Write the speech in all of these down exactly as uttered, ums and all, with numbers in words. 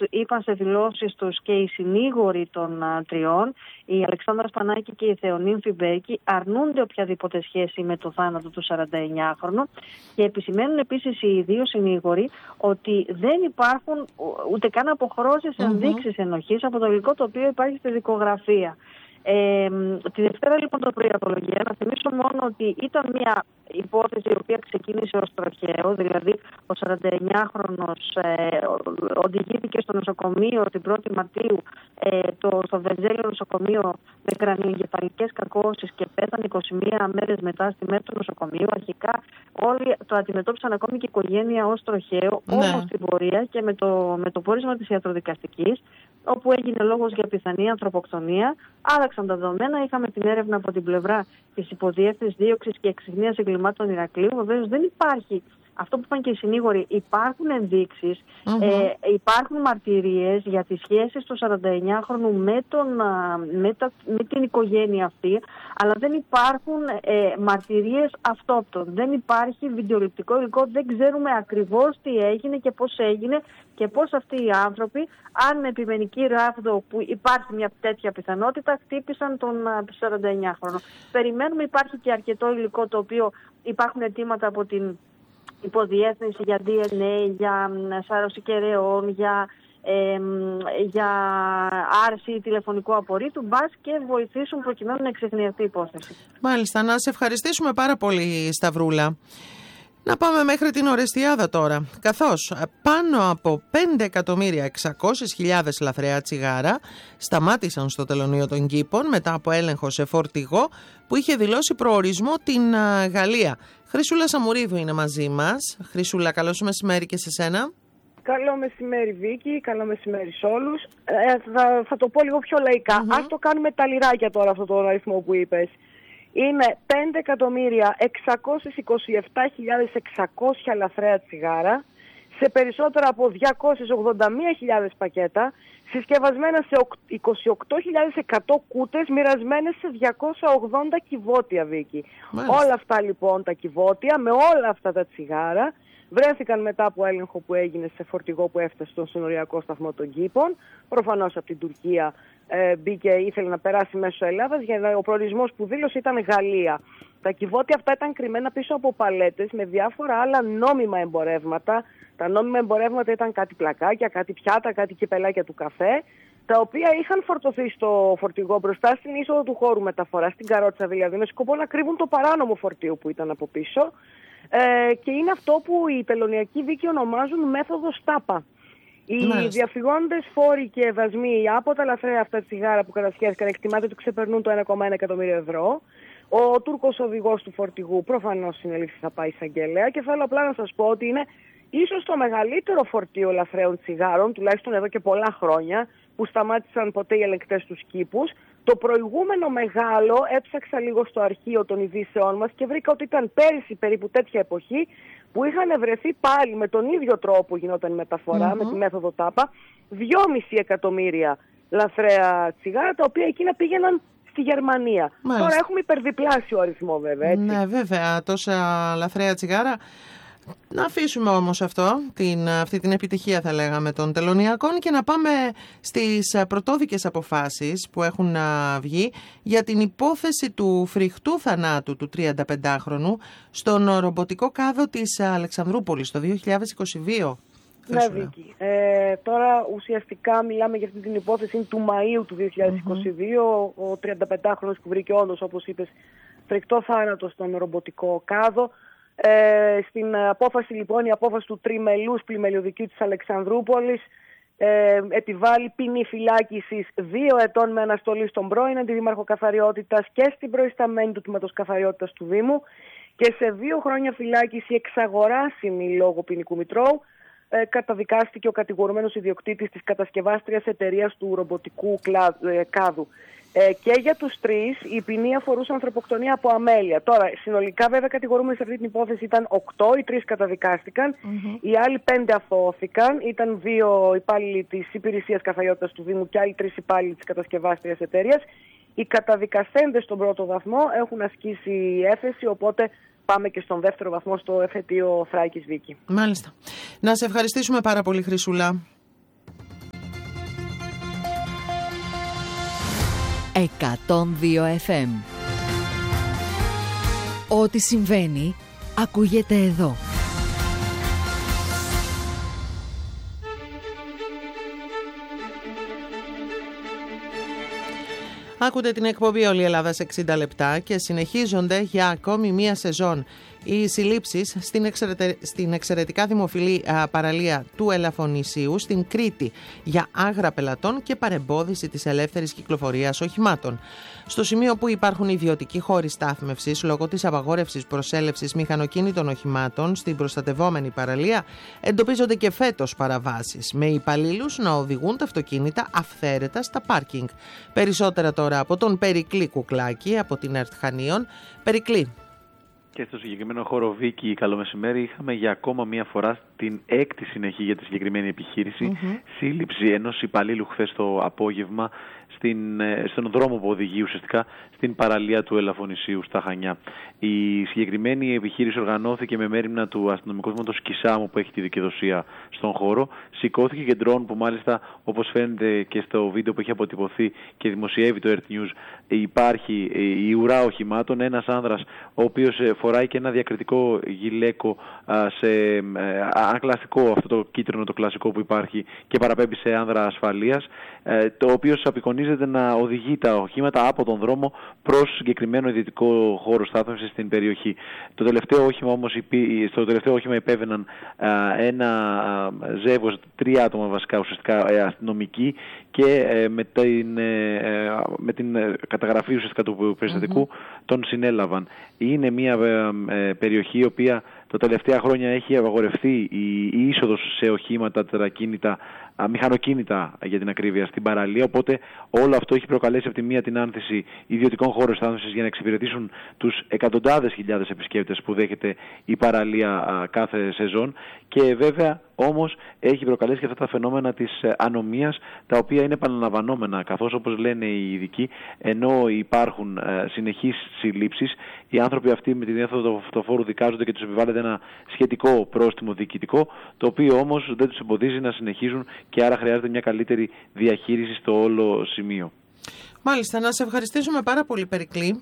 είπαν σε δηλώσεις τους και οι συνήγοροι των α, τριών, η Αλεξάνδρα Σπανάκη και η Θεονύμφη Μπέκη, αρνούνται οποιαδήποτε σχέση με το θάνατο του σαρανταεννιάχρονου και επισημαίνουν επίσης οι δύο συνήγοροι ότι δεν υπάρχουν ούτε καν αποχρώσεις mm-hmm. ενδείξεις ενοχής από το υλικό το οποίο υπάρχει στη δικογραφία. Ε, τη Δευτέρα λοιπόν το πρωί απολογία, να θυμίσω μόνο ότι ήταν μια υπόθεση η οποία ξεκίνησε ως τροχαίο, δηλαδή ο σαρανταεννιάχρονος ε, οδηγήθηκε στο νοσοκομείο την πρώτη Μαρτίου, ε, το, στο Βενζέλιο νοσοκομείο με κρανιοεγκεφαλικές κακώσεις και πέθανε είκοσι μία μέρες μετά στη μέση του νοσοκομείου. Αρχικά όλοι το αντιμετώπισαν ακόμη και η οικογένεια ως τροχαίο, ναι. Όμως στην πορεία και με το, με το πόρισμα της ιατροδικαστικής, όπου έγινε λόγος για πιθανή ανθρωποκτονία, άλλαξαν τα δεδομένα. Είχαμε την έρευνα από την πλευρά της υποδιεύθυνσης δίωξης και εξυγνίας εγκλημάτων Ηρακλείου. Βεβαίως δεν υπάρχει αυτό που είπαν και οι συνήγοροι. Υπάρχουν ενδείξεις, mm-hmm. ε, υπάρχουν μαρτυρίες για τις σχέσεις του σαρανταεννιάχρονου με, τον, με, τα, με την οικογένεια αυτή, αλλά δεν υπάρχουν ε, μαρτυρίες αυτόπτων. Δεν υπάρχει βιντεοληπτικό υλικό, δεν ξέρουμε ακριβώς τι έγινε και πώς έγινε και πώς αυτοί οι άνθρωποι, αν με επιμενική ράβδο που υπάρχει μια τέτοια πιθανότητα, χτύπησαν τον σαρανταεννιάχρονο. Περιμένουμε, υπάρχει και αρκετό υλικό το οποίο υπάρχουν αιτήματα από την υποδιεύθυνση για ντι εν έι, για σάρωση κεραιών, για, ε, για άρση τηλεφωνικού απορρίτου, μπας και βοηθήσουν προκειμένου να εξεχνιαστεί η υπόθεση. Μάλιστα, να σε ευχαριστήσουμε πάρα πολύ, Σταυρούλα. Να πάμε μέχρι την Ορεστιάδα τώρα, καθώς πάνω από πέντε εκατομμύρια εξακόσιες χιλιάδες λαθρέα τσιγάρα σταμάτησαν στο τελωνείο των Κήπων μετά από έλεγχο σε φορτηγό που είχε δηλώσει προορισμό την Γαλλία. Χρυσούλα Σαμουρίδου είναι μαζί μας. Χρυσούλα, καλώς μεσημέρι και σε σένα. Καλό μεσημέρι Βίκη, καλό μεσημέρι σε όλους. Ε, θα, θα το πω λίγο πιο λαϊκά. Mm-hmm. Ας το κάνουμε τα λιράκια τώρα αυτό τον αριθμό που είπες. Είναι πέντε εκατομμύρια εξακόσιες είκοσι επτά χιλιάδες εξακόσια λαθρέα τσιγάρα σε περισσότερα από διακόσιες ογδόντα μία χιλιάδες πακέτα, συσκευασμένα σε είκοσι οκτώ χιλιάδες εκατό κούτες, μοιρασμένες σε διακόσια ογδόντα κυβότια, Βίκη. Όλα αυτά λοιπόν τα κυβότια με όλα αυτά τα τσιγάρα βρέθηκαν μετά από έλεγχο που έγινε σε φορτηγό που έφτασε στον συνοριακό σταθμό των Κήπων. Προφανώς από την Τουρκία ε, μπήκε, ήθελε να περάσει μέσω Ελλάδας, για ο προορισμός που δήλωσε ήταν Γαλλία. Τα κυβότια αυτά ήταν κρυμμένα πίσω από παλέτες με διάφορα άλλα νόμιμα εμπορεύματα. Τα νόμιμα εμπορεύματα ήταν κάτι πλακάκια, κάτι πιάτα, κάτι κυπελάκια του καφέ, τα οποία είχαν φορτωθεί στο φορτηγό μπροστά στην είσοδο του χώρου μεταφοράς, στην καρότσα δηλαδή, με σκοπό να κρύβουν το παράνομο φορτίο που ήταν από πίσω. Ε, και είναι αυτό που οι τελωνιακοί δίκαιοι ονομάζουν μέθοδος τάπα. Οι Μάλιστα. διαφυγόντες φόροι και δασμοί από τα λαθρέα αυτά τσιγάρα που κατασχέθηκαν εκτιμάται ότι ξεπερνούν το ένα κόμμα ένα εκατομμύριο ευρώ. Ο Τούρκος οδηγός του φορτηγού προφανώς συνελήφθη, θα πάει εισαγγελέα, και θέλω απλά να σας πω ότι είναι ίσως το μεγαλύτερο φορτίο λαθρέων τσιγάρων, τουλάχιστον εδώ και πολλά χρόνια, που σταμάτησαν ποτέ οι ελεγκτές τους κήπους. Το προηγούμενο μεγάλο, έψαξα λίγο στο αρχείο των ειδήσεών μας και βρήκα ότι ήταν πέρυσι περίπου τέτοια εποχή που είχαν βρεθεί πάλι με τον ίδιο τρόπο που γινόταν η μεταφορά, mm-hmm. με τη μέθοδο τάπα, δυόμισι εκατομμύρια λαθρέα τσιγάρα, τα οποία εκείνα πήγαιναν στη Γερμανία. Μάλιστα. Τώρα έχουμε υπερδιπλάσιο αριθμό βέβαια, έτσι. Ναι, βέβαια, τόσα λαθρέα τσιγάρα. Να αφήσουμε όμως αυτό, την, αυτή την επιτυχία θα λέγαμε των τελωνιακών, και να πάμε στις πρωτόδικες αποφάσεις που έχουν βγει για την υπόθεση του φρικτού θανάτου του τριανταπεντάχρονου στον ρομποτικό κάδο της Αλεξανδρούπολης το δύο χιλιάδες είκοσι δύο. Ναι, Βίκη. Ε, τώρα ουσιαστικά μιλάμε για αυτή την υπόθεση του Μαΐου του δύο χιλιάδες είκοσι δύο. Mm-hmm. Ο τριανταπεντάχρονος που βρήκε όντως, όπως είπες, φρικτό θάνατο στον ρομποτικό κάδο. Ε, στην απόφαση λοιπόν, η απόφαση του τριμελούς πλημελιωδικείου της Αλεξανδρούπολης ε, επιβάλλει ποινή φυλάκισης δύο ετών με αναστολή στον πρώην αντιδήμαρχο καθαριότητας και στην προϊσταμένη του τμήματος καθαριότητας του Δήμου και σε δύο χρόνια φυλάκιση εξαγοράσιμη λόγω ποινικού μητρώου. Ε, καταδικάστηκε ο κατηγορουμένος ιδιοκτήτης της κατασκευάστριας εταιρείας του ρομποτικού κλάδου, ε, κάδου. Ε, και για τους τρεις η ποινή αφορούσε ανθρωποκτονία από αμέλεια. Τώρα, συνολικά βέβαια κατηγορούμενοι σε αυτή την υπόθεση ήταν οκτώ, οι τρεις καταδικάστηκαν, mm-hmm. οι άλλοι πέντε αθώθηκαν, ήταν δύο υπάλληλοι της υπηρεσίας καθαριότητας του Δήμου και άλλοι τρεις υπάλληλοι της κατασκευάστριας εταιρείας. Οι καταδικαστέντες στον πρώτο βαθμό έχουν ασκήσει έφεση, οπότε πάμε και στον δεύτερο βαθμό στο εφετείο Θράκης, Βίκη. Μάλιστα. Να σε ευχαριστήσουμε πάρα πολύ, Χρυσούλα. εκατόν δύο εφ εμ. Ό,τι συμβαίνει, ακούγεται εδώ. Άκουτε την εκπομπή «Όλη η Ελλάδα σε εξήντα λεπτά» και συνεχίζονται για ακόμη μία σεζόν οι συλλήψεις στην, εξαιρετε... στην εξαιρετικά δημοφιλή α, παραλία του Ελαφωνησίου στην Κρήτη για άγρα πελατών και παρεμπόδιση της ελεύθερης κυκλοφορίας οχημάτων. Στο σημείο που υπάρχουν ιδιωτικοί χώροι στάθμευσης λόγω της απαγόρευσης προσέλευσης μηχανοκίνητων οχημάτων στην προστατευόμενη παραλία εντοπίζονται και φέτος παραβάσεις, με υπαλλήλους να οδηγούν τα αυτοκίνητα αυθαίρετα στα πάρκινγκ. Περισσότερα τώρα από τον Περικλή Κουκλάκη από την ΕΡΤ Χανίων. Περικλή. Και στο συγκεκριμένο χώρο Βίκη, καλό μεσημέρι, είχαμε για ακόμα μία φορά την έκτη συνεχή για τη συγκεκριμένη επιχείρηση. Mm-hmm. Σύλληψη ενός υπαλλήλου χθες το απόγευμα στην, στον δρόμο που οδηγεί ουσιαστικά στην παραλία του Ελαφωνησίου στα Χανιά. Η συγκεκριμένη επιχείρηση οργανώθηκε με μέριμνα του αστυνομικού τμήματος Κισάμου που έχει τη δικαιοδοσία στον χώρο. Σηκώθηκε και ντρόν που μάλιστα, όπως φαίνεται και στο βίντεο που έχει αποτυπωθεί και δημοσιεύει το ΕΡΤ News, υπάρχει η ουρά οχημάτων. Ένας άνδρας ο οποίος φοράει και ένα διακριτικό γυλαίκο σε ένα κλασικό, αυτό το κίτρινο το κλασικό που υπάρχει και παραπέμπει σε άνδρα ασφαλείας, το οποίο απεικονίζεται να οδηγεί τα οχήματα από τον δρόμο προς συγκεκριμένο ιδιωτικό χώρο στάθμευσης στην περιοχή. Το τελευταίο όχημα όμως, στο τελευταίο όχημα υπέβαιναν ένα ζεύγος, τρία άτομα βασικά ουσιαστικά αστυνομικοί και με την, με την καταγραφή ουσιαστικά του περιστατικού mm-hmm. τον συνέλαβαν. Είναι μια περιοχή η οποία τα τελευταία χρόνια έχει απαγορευτεί η είσοδος σε οχήματα, τετρακίνητα, μηχανοκίνητα για την ακρίβεια στην παραλία, οπότε όλο αυτό έχει προκαλέσει από τη μία την άνθηση ιδιωτικών χώρων στάθμευσης για να εξυπηρετήσουν τους εκατοντάδες χιλιάδες επισκέπτες που δέχεται η παραλία κάθε σεζόν και βέβαια όμως έχει προκαλέσει και αυτά τα φαινόμενα της ανομίας, τα οποία είναι επαναλαμβανόμενα, καθώς όπως λένε οι ειδικοί, ενώ υπάρχουν συνεχείς συλλήψεις, οι άνθρωποι αυτοί με τη διέθεση του αυτοφόρου δικάζονται και τους επιβάλλεται ένα σχετικό πρόστιμο διοικητικό, το οποίο όμως δεν τους εμποδίζει να συνεχίζουν και άρα χρειάζεται μια καλύτερη διαχείριση στο όλο σημείο. Μάλιστα, να σε ευχαριστήσουμε πάρα πολύ, Περικλή.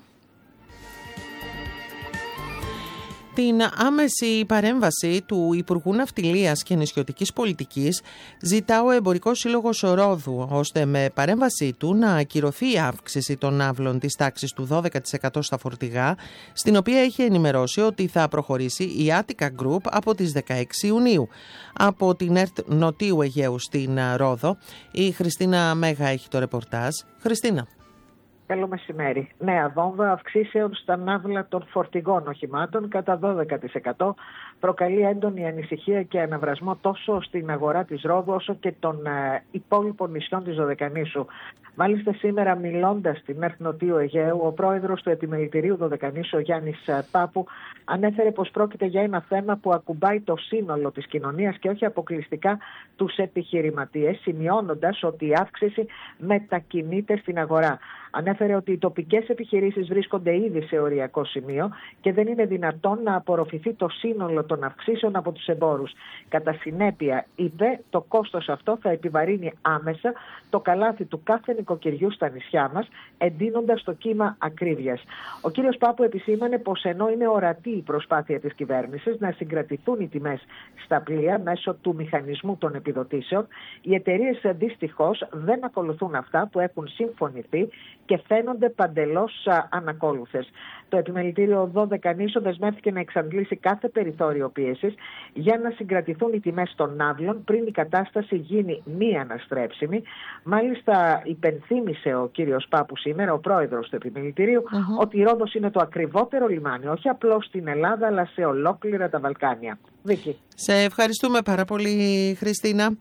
Την άμεση παρέμβαση του Υπουργού Ναυτιλίας και Νησιωτικής Πολιτικής ζητά ο Εμπορικός Σύλλογος Ρόδου, ώστε με παρέμβασή του να ακυρωθεί η αύξηση των ναύλων της τάξης του δώδεκα τοις εκατό στα φορτηγά, στην οποία έχει ενημερώσει ότι θα προχωρήσει η Attica Group από τις δεκαέξι Ιουνίου. Από την ΕΡΤ Νοτίου Αιγαίου στην Ρόδο, η Χριστίνα Μέγα έχει το ρεπορτάζ. Χριστίνα. Καλό μεσημέρι. Νέα βόμβα αυξήσεων στα ναύλα των φορτηγών οχημάτων κατά δώδεκα τοις εκατό προκαλεί έντονη ανησυχία και αναβρασμό τόσο στην αγορά της Ρόδου όσο και των ε, υπόλοιπων νησιών της Δωδεκανήσου. Μάλιστα σήμερα, μιλώντας στην ΕΡΤ Νοτίου Αιγαίου, ο πρόεδρος του Επιμελητηρίου Δωδεκανήσου, ο Γιάννης Πάπου, ανέφερε πως πρόκειται για ένα θέμα που ακουμπάει το σύνολο της κοινωνίας και όχι αποκλειστικά τους επιχειρηματίες, σημειώνοντας ότι η αύξηση μετακινείται στην αγορά. Ανέφερε ότι οι τοπικές επιχειρήσεις βρίσκονται ήδη σε οριακό σημείο και δεν είναι δυνατόν να απορροφηθεί το σύνολο των αυξήσεων από τους εμπόρους. Κατά συνέπεια, είπε, το κόστος αυτό θα επιβαρύνει άμεσα το καλάθι του κάθε νοικοκυριού στα νησιά μας, εντείνοντας το κύμα ακρίβειας. Ο κύριος Πάπου επισήμανε πως ενώ είναι ορατή η προσπάθεια της κυβέρνησης να συγκρατηθούν οι τιμές στα πλοία μέσω του μηχανισμού των επιδοτήσεων, οι εταιρείες δυστυχώς δεν ακολουθούν αυτά που έχουν συμφωνηθεί και φαίνονται παντελώς ανακόλουθες. Το Επιμελητήριο Δωδεκανήσου δεσμεύτηκε να εξαντλήσει κάθε περιθώριο πίεσης για να συγκρατηθούν οι τιμές των ναύλων πριν η κατάσταση γίνει μη αναστρέψιμη. Μάλιστα, υπενθύμησε ο κύριος Πάπου σήμερα, ο πρόεδρος του Επιμελητηρίου, uh-huh. ότι η Ρόδος είναι το ακριβότερο λιμάνι, όχι απλώς στην Ελλάδα, αλλά σε ολόκληρα τα Βαλκάνια. Βίκη. Σε ευχαριστούμε πάρα πολύ, Χριστίνα.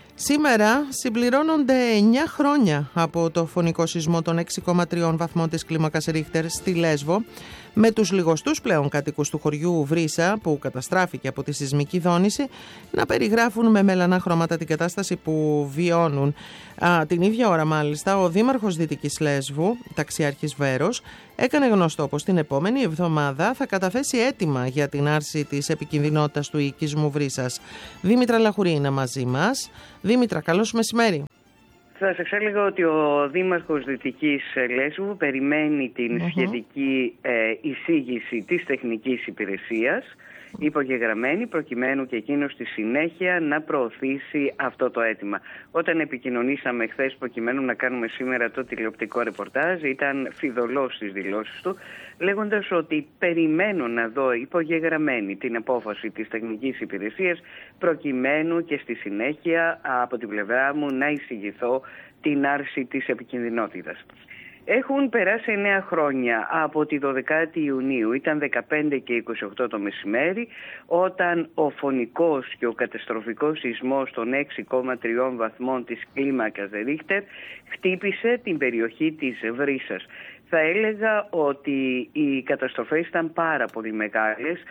Σήμερα συμπληρώνονται εννιά χρόνια από το φωνικό σεισμό των έξι κόμμα τρία βαθμών της κλίμακας Ρίχτερ στη Λέσβο, με τους λιγοστούς πλέον κατοίκους του χωριού Βρύσα, που καταστράφηκε από τη σεισμική δόνηση, να περιγράφουν με μελανά χρώματα την κατάσταση που βιώνουν. Α, την ίδια ώρα μάλιστα, ο δήμαρχος Δυτικής Λέσβου, ταξιάρχης Βέρος, έκανε γνωστό πως την επόμενη εβδομάδα θα καταθέσει αίτημα για την άρση της επικινδυνότητας του οικισμού Βρύσας. Δήμητρα Λαχουρή είναι μαζί μας. Δήμητρα, καλώς μεσημέρι. Θα σας έλεγα ότι ο Δήμαρχος Δυτικής Λέσβου περιμένει την uh-huh. σχετική ε, εισήγηση της τεχνικής υπηρεσίας υπογεγραμμένη, προκειμένου και εκείνος στη συνέχεια να προωθήσει αυτό το αίτημα. Όταν επικοινωνήσαμε χθες προκειμένου να κάνουμε σήμερα το τηλεοπτικό ρεπορτάζ, ήταν φιδωλός στις δηλώσεις του, λέγοντας ότι περιμένω να δω υπογεγραμμένη την απόφαση της τεχνικής υπηρεσίας, προκειμένου και στη συνέχεια από την πλευρά μου να εισηγηθώ την άρση της επικινδυνότητας. Έχουν περάσει εννέα χρόνια από τη δωδεκάτη Ιουνίου, ήταν δεκαπέντε και είκοσι οκτώ το μεσημέρι, όταν ο φωνικός και ο καταστροφικός σεισμός των έξι κόμμα τρία βαθμών της κλίμακας Ρίχτερ χτύπησε την περιοχή της Βρύσσας. Θα έλεγα ότι οι καταστροφές ήταν πάρα πολύ μεγάλες,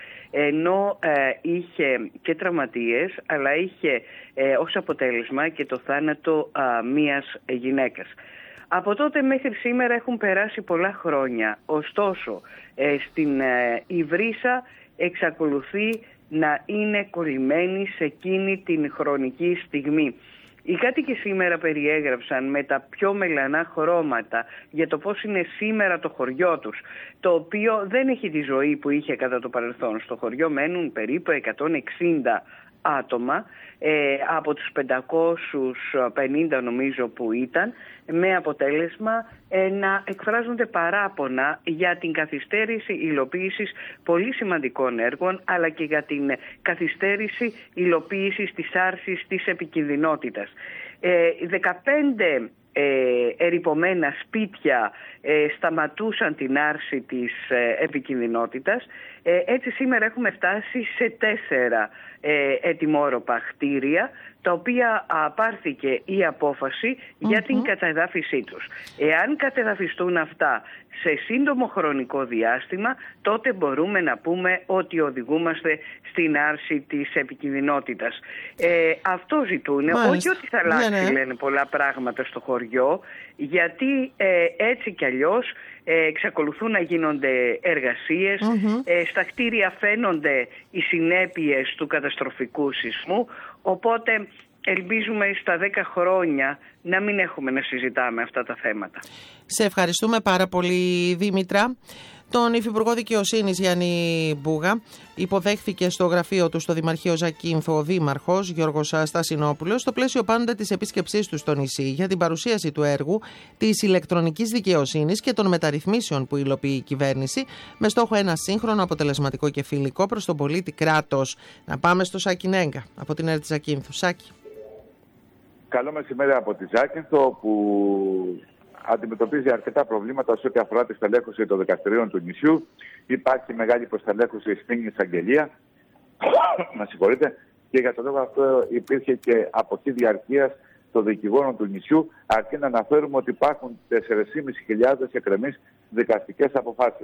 ενώ ε, είχε και τραυματίες, αλλά είχε ε, ως αποτέλεσμα και το θάνατο ε, μίας γυναίκας. Από τότε μέχρι σήμερα έχουν περάσει πολλά χρόνια, ωστόσο ε, στην ε, η Βρύσσα εξακολουθεί να είναι κολλημένη σε εκείνη την χρονική στιγμή. Οι κάτοικοι σήμερα περιέγραψαν με τα πιο μελανά χρώματα για το πώς είναι σήμερα το χωριό τους, το οποίο δεν έχει τη ζωή που είχε κατά το παρελθόν. Στο χωριό μένουν περίπου εκατόν εξήντα άτομα ε, από τους πεντακόσιους πενήντα νομίζω που ήταν, με αποτέλεσμα ε, να εκφράζονται παράπονα για την καθυστέρηση υλοποίησης πολύ σημαντικών έργων, αλλά και για την καθυστέρηση υλοποίησης της άρσης της επικινδυνότητας. Ε, δεκαπέντε ε, ερειπωμένα σπίτια ε, σταματούσαν την άρση της ε, επικινδυνότητας. Ε, έτσι σήμερα έχουμε φτάσει σε τέσσερα ε, ετοιμόρροπα κτίρια, τα οποία α, πάρθηκε η απόφαση για mm-hmm. την κατεδάφισή τους. Εάν κατεδαφιστούν αυτά σε σύντομο χρονικό διάστημα, τότε μπορούμε να πούμε ότι οδηγούμαστε στην άρση της επικινδυνότητας. Ε, αυτό ζητούν, Μάλιστα. όχι ότι θα αλλάξει, ναι, ναι. λένε πολλά πράγματα στο χωριό, γιατί ε, έτσι κι αλλιώς ε, εξακολουθούν να γίνονται εργασίες, mm-hmm. ε, στα κτίρια φαίνονται οι συνέπειες του καταστροφικού σεισμού, οπότε ελπίζουμε στα δέκα χρόνια να μην έχουμε να συζητάμε αυτά τα θέματα. Σε ευχαριστούμε πάρα πολύ, Δήμητρα. Τον Υφυπουργό Δικαιοσύνης Γιάννη Μπούγα υποδέχθηκε στο γραφείο του στο Δημαρχείο Ζακίνθου ο Δήμαρχος Γιώργος Στασινόπουλος, στο πλαίσιο πάντα της επίσκεψής του στο νησί, για την παρουσίαση του έργου της ηλεκτρονικής δικαιοσύνης και των μεταρρυθμίσεων που υλοποιεί η κυβέρνηση, με στόχο ένα σύγχρονο, αποτελεσματικό και φιλικό προς τον πολίτη κράτος. Να πάμε στο Σάκη Νέγκα από την ΕΡΤ Ζακίνθου. Σάκη. Καλό μεσημέρι από τη Ζάκυνθο, που αντιμετωπίζει αρκετά προβλήματα σε ό,τι αφορά τη στελέχωση των δικαστηρίων του νησιού. Υπάρχει μεγάλη προστελέχωση στην εισαγγελία. Να συγχωρείτε. Και για τον λόγο αυτό υπήρχε και αποχή διαρκείας των δικηγόρων του νησιού, αρκεί να αναφέρουμε ότι υπάρχουν τέσσερις χιλιάδες πεντακόσιες εκκρεμείς δικαστικές αποφάσεις.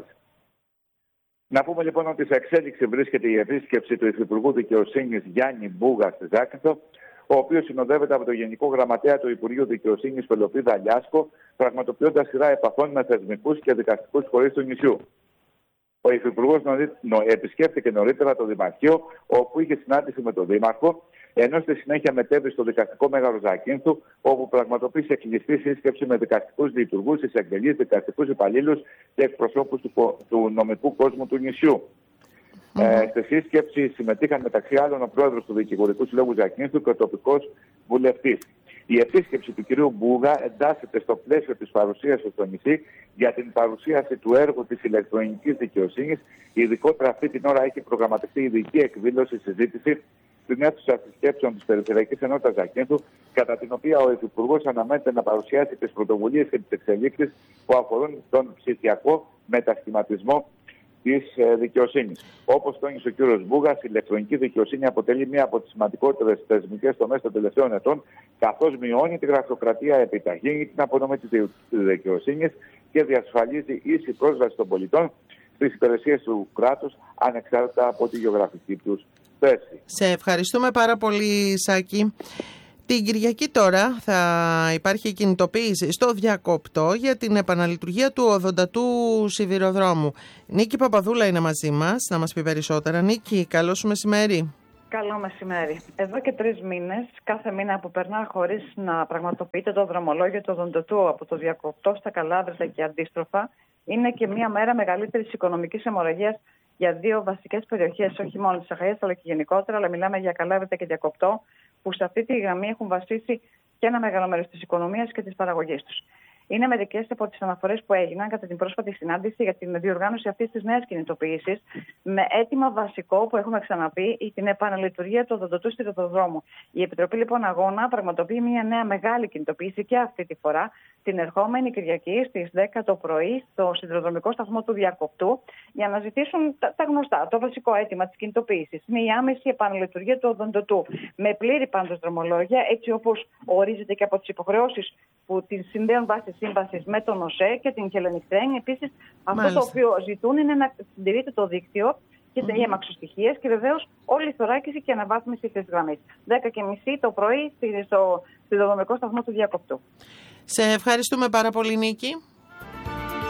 Να πούμε λοιπόν ότι σε εξέλιξη βρίσκεται η επίσκεψη του Υφυπουργού Δικαιοσύνης Γιάννη Μπούγα στη Ζάκυνθο, ο οποίος συνοδεύεται από τον Γενικό Γραμματέα του Υπουργείου Δικαιοσύνης Πελοπίδα Λιάσκο, πραγματοποιώντας σειρά επαφών με θεσμικούς και δικαστικούς φορείς του νησιού. Ο Υφυπουργός επισκέφθηκε νωρίτερα το Δημαρχείο, όπου είχε συνάντηση με τον Δήμαρχο, ενώ στη συνέχεια μετέβη στο Δικαστικό Μέγαρο Ζακίνθου, όπου πραγματοποίησε κλειστή σύσκεψη με δικαστικούς λειτουργούς, εισαγγελείς, δικαστικούς υπαλλήλους και εκπροσώπους του, του νομικού κόσμου του νησιού. Mm-hmm. Ε, στη σύσκεψη συμμετείχαν μεταξύ άλλων ο πρόεδρος του Δικηγορικού Συλλόγου Ζακίνθου και ο τοπικός βουλευτής. Η επίσκεψη του κυρίου Μπούγα εντάσσεται στο πλαίσιο της παρουσίασης στο νησί για την παρουσίαση του έργου της ηλεκτρονικής δικαιοσύνης. Ειδικότερα αυτή την ώρα έχει προγραμματιστεί ειδική εκδήλωση συζήτηση στην αίθουσα συσκέψεων της Περιφερειακής Ενότητας Ζακίνθου, κατά την οποία ο Υφυπουργός αναμένεται να παρουσιάσει τις πρωτοβουλίες και τις εξελίξεις που αφορούν τον ψηφιακό μετασχηματισμό της δικαιοσύνης. Όπως τόνισε ο κ. Μπούγας, η ηλεκτρονική δικαιοσύνη αποτελεί μία από τις σημαντικότερες θεσμικές τομές των τελευταίων ετών, καθώς μειώνει τη γραφειοκρατία, επιταχύνει την απονομή της δικαιοσύνης και διασφαλίζει ίση πρόσβαση των πολιτών στις υπηρεσίες του κράτους, ανεξάρτητα από τη γεωγραφική τους θέση. Σε ευχαριστούμε πάρα πολύ, Σάκη. Την Κυριακή τώρα θα υπάρχει κινητοποίηση στο Διακόπτο για την επαναλειτουργία του οδοντατού σιδηροδρόμου. Νίκη Παπαδούλα είναι μαζί μας, να μας πει περισσότερα. Νίκη, καλό σου μεσημέρι. Καλό μεσημέρι. Εδώ και τρεις μήνες, κάθε μήνα που περνά χωρίς να πραγματοποιείται το δρομολόγιο του Οδοντοτού από το Διακοπτό στα Καλάβρητα και αντίστροφα, είναι και μία μέρα μεγαλύτερης οικονομικής αιμορραγίας για δύο βασικές περιοχές, όχι μόνο της Αχαΐας αλλά και γενικότερα, αλλά μιλάμε για Καλάβρητα και Διακοπτό, που σε αυτή τη γραμμή έχουν βασίσει και ένα μεγάλο μέρος της οικονομίας και της παραγωγής τους. Είναι μερικές από τις αναφορές που έγιναν κατά την πρόσφατη συνάντηση για την διοργάνωση αυτής της νέας κινητοποίησης, με αίτημα βασικό που έχουμε ξαναπεί την επαναλειτουργία του οδοντοτού σιδηροδρόμου. Η Επιτροπή λοιπόν Αγώνα πραγματοποιεί μια νέα μεγάλη κινητοποίηση και αυτή τη φορά, την ερχόμενη Κυριακή στις δέκα το πρωί στο σιδηροδρομικό σταθμό του Διακοπτού, για να ζητήσουν τα, τα γνωστά. Το βασικό αίτημα της κινητοποίησης είναι η άμεση επαναλειτουργία του οδοντοτού, με πλήρη πάντως δρομολόγια, έτσι όπως ορίζεται και από τις υποχρεώσεις που την συνδέουν βάσει σύμβασης με τον ΟΣΕ και την Hellenic. Επίσης, αυτό Μάλιστα. το οποίο ζητούν είναι να συντηρείται το δίκτυο και mm-hmm. οι αμαξοστοιχίες και βεβαίως όλη η θωράκιση και αναβάθμιση της γραμμής. δέκα και μισή το πρωί στο σιδηροδρομικό σταθμό του Διακοπτού. Σε ευχαριστούμε πάρα πολύ, Νίκη.